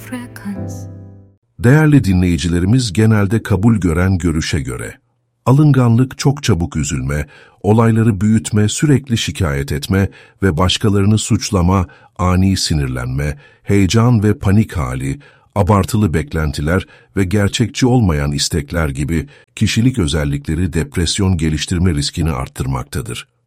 frequency. Değerli dinleyicilerimiz genelde kabul gören görüşe göre, alınganlık çok çabuk üzülme, olayları büyütme, sürekli şikayet etme ve başkalarını suçlama, ani sinirlenme, heyecan ve panik hali, abartılı beklentiler ve gerçekçi olmayan istekler gibi kişilik özellikleri depresyon geliştirme riskini arttırmaktadır.